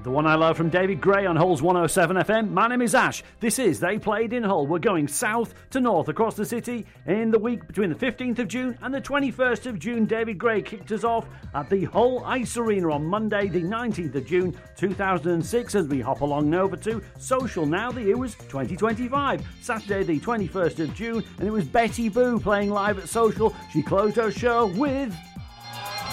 The one I love from David Gray on Hull's 107 FM. My name is Ash. This is They Played in Hull. We're going south to north across the city in the week between the 15th of June and the 21st of June. David Gray kicked us off at the Hull Ice Arena on Monday, the 19th of June 2006, as we hop along over to Social now. The year was 2025. Saturday, the 21st of June, and it was Betty Boo playing live at Social. She closed her show with